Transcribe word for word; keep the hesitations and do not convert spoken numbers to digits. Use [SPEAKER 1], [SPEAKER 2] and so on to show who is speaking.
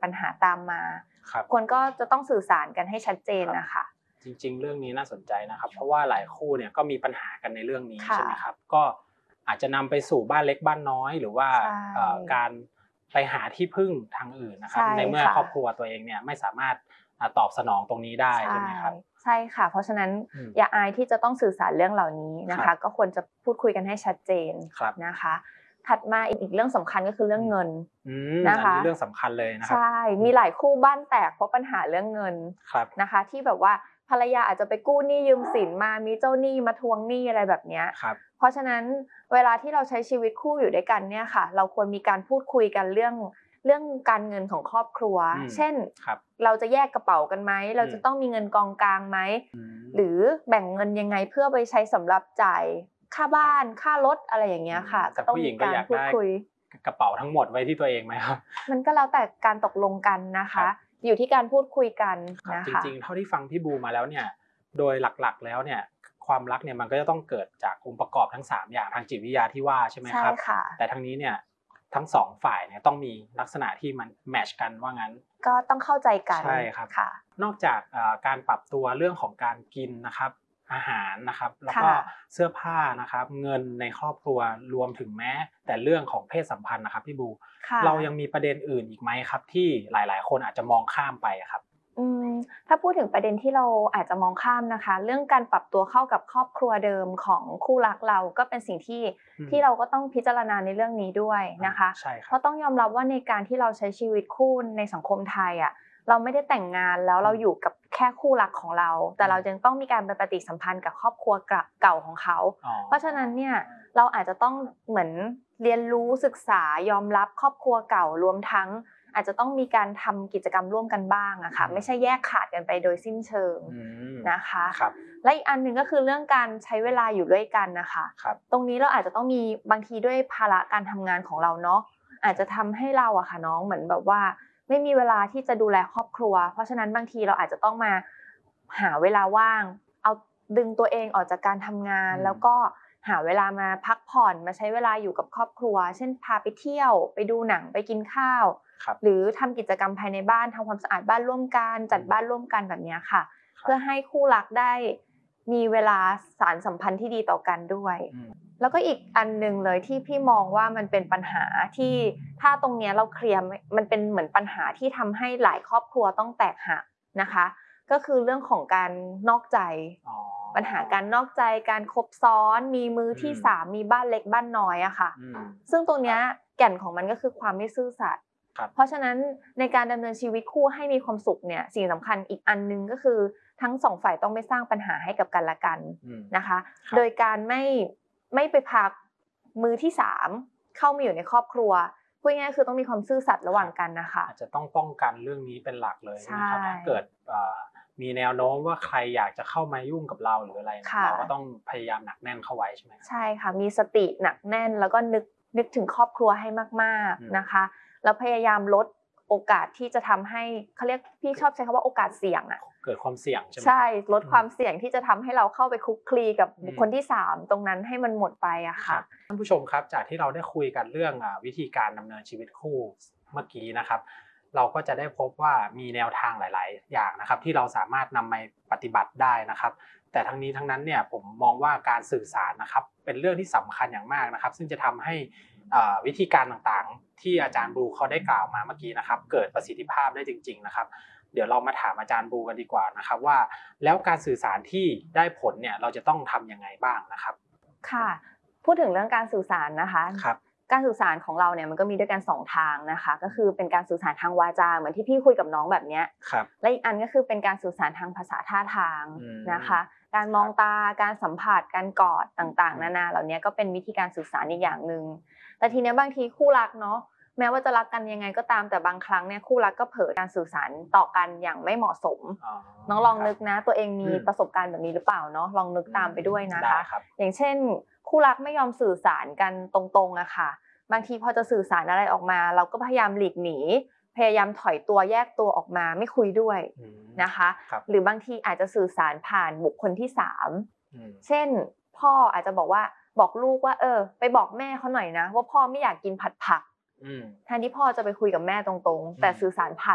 [SPEAKER 1] ปัญหาตามมาควรก็จะต้องสื่อสารกันให้ชัดเจนนะคะ
[SPEAKER 2] จริงๆเรื่องนี้น่าสนใจนะครับเพราะว่าหลายคู่เนี่ยก็มีปัญหากันในเรื่องนี้ใช่ไหมครับก็อาจจะนำไปสู่บ้านเล็กบ้านน้อยหรือว่าการไปหาที่พึ่งทางอื่นนะครับในเมื่อครอบครัวตัวเองเนี่ยไม่สามารถตอบสนองตรงนี้ได้ใช่ไหมครับ
[SPEAKER 1] ใช่ค่ะเพราะฉะนั้นอย่าอายที่จะต้องสื่อสารเรื่องเหล่านี้นะคะก็ควรจะพูดคุยกันให้ชัดเจนนะคะถัดมาอีกเรื่องสำคัญก็คือเรื่องเงิน
[SPEAKER 2] นะคะเรื่องสำคัญเลยนะครับ
[SPEAKER 1] ใช่มีหลายคู่บ้านแตกเพราะปัญหาเรื่องเงินนะคะที่แบบว่าภรรยาอาจจะไปกู้หนี้ยืมสินมามีเจ้าหนี้มาทวงหนี้อะไรแบบนี้เพราะฉะนั้นเวลาที่เราใช้ชีวิตคู่อยู่ด้วยกันเนี่ยค่ะเราควรมีการพูดคุยกันเรื่องเรื่องการเงินของครอบครัวเช่นเราจะแยกกระเป๋ากันไหมเราจะต้องมีเงินกองกลางไหมหรือแบ่งเงินยังไงเพื่อไปใช้สำหรับจ่ายค่าบ้านค่ารถอะไรอย่างเงี้ยค่ะ
[SPEAKER 2] ก็ต้องมีการพูดคุยกระเป๋าทั้งหมดไว้ที่ตัวเองไหมครับ
[SPEAKER 1] มันก็แล้วแต่การตกลงกันนะคะอยู่ที่การพูดคุยกันนะคะ
[SPEAKER 2] จริงๆเท่าที่ฟังพี่บูมาแล้วเนี่ยโดยหลักๆแล้วเนี่ยความรักเนี่ยมันก็จะต้องเกิดจากองค์ประกอบทั้งสามอย่างทางจิตวิทยาที่ว่าใช่ไหมครับแต่ทั้งนี้เนี่ยทั้งสองฝ่ายเนี่ยต้องมีลักษณะที่มันแมทช์กันว่างั้น
[SPEAKER 1] ก็ต้องเข้าใจกัน
[SPEAKER 2] ใช่ครับนอกจากการปรับตัวเรื่องของการกินนะครับอาหารนะครับแล้วก็เสื้อผ้านะครับเงินในครอบครัวรวมถึงแม้แต่เรื่องของเพศสัมพันธ์นะครับพี่บูเรายังมีประเด็นอื่นอีกไหมครับที่หลายๆคนอาจจะมองข้ามไปครับ
[SPEAKER 1] อืมถ้าพูดถึงประเด็นที่เราอาจจะมองข้ามนะคะเรื่องการปรับตัวเข้ากับครอบครัวเดิมของคู่รักเราก็เป็นสิ่งที่ที่เราก็ต้องพิจารณาในเรื่องนี้ด้วยนะคะเพราะต้องยอมรับว่าในการที่เราใช้ชีวิตคู่ในสังคมไทยอ่ะเราไม่ได้แต่งงานแล้วเราอยู่กับแค่คู่รักของเราแต่เรายังต้องมีการไปปฏิสัมพันธ์กับครอบครัวเก่าของเขาเพราะฉะนั้นเนี่ยเราอาจจะต้องเหมือนเรียนรู้ศึกษายอมรับครอบครัวเก่ารวมทั้งอาจจะต้องมีการทำกิจกรรมร่วมกันบ้างอะค่ะไม่ใช่แยกขาดกันไปโดยสิ้นเชิงนะคะและอีกอันหนึ่งก็คือเรื่องการใช้เวลาอยู่ด้วยกันนะคะตรงนี้เราอาจจะต้องมีบางทีด้วยภาระการทำงานของเราเนาะอาจจะทำให้เราอะค่ะน้องเหมือนแบบว่าไม่มีเวลาที่จะดูแลครอบครัวเพราะฉะนั้นบางทีเราอาจจะต้องมาหาเวลาว่างเอาดึงตัวเองออกจากการทำงานแล้วก็หาเวลามาพักผ่อนมาใช้เวลาอยู่กับครอบครัวเช่นพาไปเที่ยวไปดูหนังไปกินข้าวหรือทำกิจกรรมภายในบ้านทำความสะอาดบ้านร่วมกันจัดบ้านร่วมกันแบบนี้ค่ะเพื่อให้คู่รักได้มีเวลาสานสัมพันธ์ที่ดีต่อกันด้วยแล้วก็อีกอันนึงเลยที่พี่มองว่ามันเป็นปัญหาที่ถ้าตรงนี้เราเคลียร์มันเป็นเหมือนปัญหาที่ทำให้หลายครอบครัวต้องแตกหักนะคะก็คือเรื่องของการนอกใจปัญหาการนอกใจการคบซ้อนมีมือที่สามมีบ้านเล็กบ้านน้อยอะค่ะซึ่งตรงนี้แก่นของมันก็คือความไม่ซื่อสัตย์เพราะฉะนั้นในการดำเนินชีวิตคู่ให้มีความสุขเนี่ยสิ่งสำคัญอีกอันนึงก็คือทั้งสองฝ่ายต้องไม่สร้างปัญหาให้กับกันและกันนะคะโดยการไม่ไม่ไปพามือที่สามเข้ามาอยู่ในครอบครัวพูดง่ายๆคือต้องมีความซื่อสัตย์ระหว่างกันนะคะ
[SPEAKER 2] อาจจะต้องป้องกันเรื่องนี้เป็นหลักเลยนะครับถ้าเกิดมีแนวโน้มว่าใครอยากจะเข้ามายุ่งกับเราหรืออะไรเราก็ต้องพยายามหนักแน่นเข้าไว้ใช่ไหม
[SPEAKER 1] ใช่ค่ะมีสติหนักแน่นแล้วก็นึกนึกถึงครอบครัวให้มากๆนะคะแล้วพยายามลดโอกาสที่จะทำให้เขาเรียกพี่ชอบใช้คำว่าโอกาสเสี่ยงอ่ะ
[SPEAKER 2] เกิดความเสี่ยงใช่ไหม
[SPEAKER 1] ใช่ลดความเสี่ยงที่จะทำให้เราเข้าไปคลุกคลีกับบุคคลที่สามตรงนั้นให้มันหมดไปอะค่ะ
[SPEAKER 2] ท่านผู้ชมครับจากที่เราได้คุยกันเรื่องวิธีการดำเนินชีวิตคู่เมื่อกี้นะครับเราก็จะได้พบว่ามีแนวทางหลายๆอย่างนะครับที่เราสามารถนำมาปฏิบัติได้นะครับแต่ทั้งนี้ทั้งนั้นเนี่ยผมมองว่าการสื่อสารนะครับเป็นเรื่องที่สำคัญอย่างมากนะครับซึ่งจะทำให้วิธีการต่างๆที่อาจารย์บลูเขาได้กล่าวมาเมื่อกี้นะครับเกิดประสิทธิภาพได้จริงๆนะครับเดี๋ยวเรามาถามอาจารย์บลูกันดีกว่านะครับว่าแล้วการสื่อสารที่ได้ผลเนี่ยเราจะต้องทำยังไงบ้างนะครับ
[SPEAKER 1] ค่ะพูดถึงเรื่องการสื่อสารนะคะ
[SPEAKER 2] ครับ
[SPEAKER 1] การสื่อสารของเราเนี่ยมันก็มีด้วยกันสองทางนะคะก็คือเป็นการสื่อสารทางวาจาเหมือนที่พี่คุยกับน้องแบบนี้และอีกอันก็คือเป็นการสื่อสารทางภาษาท่าทางนะคะการมองตาการสัมผัสการกอดต่างๆนานาเหล่านี้ก็เป็นวิธีการสื่อสารอีกอย่างนึงแต่ทีนี้บางทีคู่รักเนาะแม้ว่าจะรักกันยังไงก็ตามแต่บางครั้งเนี่ยคู่รักก็เผลอการสื่อสารต่อกันอย่างไม่เหมาะสมน้องลองนึกนะตัวเองมีประสบการณ์แบบนี้หรือเปล่าเนาะลองนึกตามไปด้วยนะคะอย่างเช่นคู่รักไม่ยอมสื่อสารกันตรงๆอะค่ะบางทีพอจะสื่อสารอะไรออกมาเราก็พยายามหลีกหนีพยายามถอยตัวแยกตัวออกมาไม่คุยด้วยนะคะหรือบางทีอาจจะสื่อสารผ่านบุคคลที่สามเช่นพ่ออาจจะบอกว่าบอกลูกว่าเออไปบอกแม่เขาหน่อยนะว่าพ่อไม่อยากกินผัดผักแทนที่พ่อจะไปคุยกับแม่ตรงๆแต่สื่อสารผ่าน